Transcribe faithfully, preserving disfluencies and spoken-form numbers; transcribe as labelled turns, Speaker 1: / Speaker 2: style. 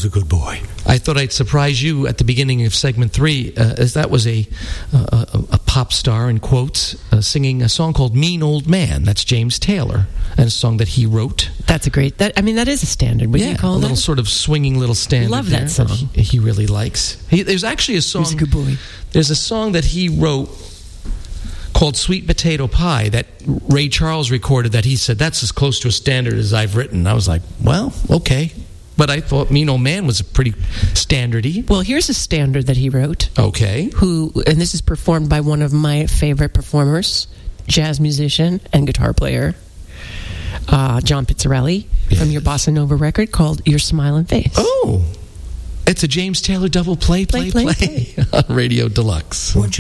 Speaker 1: who's a good boy.
Speaker 2: I thought I'd surprise you at the beginning of segment three, uh, as that was a, uh, a a pop star, in quotes, uh, singing a song called "Mean Old Man." That's James Taylor, and a song that he wrote.
Speaker 3: That's a great. That I mean, that is a standard. Would
Speaker 2: yeah,
Speaker 3: you call
Speaker 2: a
Speaker 3: that?
Speaker 2: little sort of swinging little standard.
Speaker 3: Love that
Speaker 2: there
Speaker 3: song.
Speaker 2: He, he really likes. He, there's actually a song.
Speaker 3: He's a good boy.
Speaker 2: There's a song that he wrote called "Sweet Potato Pie" that Ray Charles recorded. That he said that's as close to a standard as I've written. I was like, well, okay. But I thought "Mean Old Man" was pretty standardy.
Speaker 3: Well, here's a standard that he wrote.
Speaker 2: Okay.
Speaker 3: Who, and this is performed by one of my favorite performers, jazz musician and guitar player, uh, John Pizzarelli, yes. from your Bossa Nova record called "Your Smiling Face."
Speaker 2: Oh, it's a James Taylor double play, play, play, play, play. on Radio Deluxe.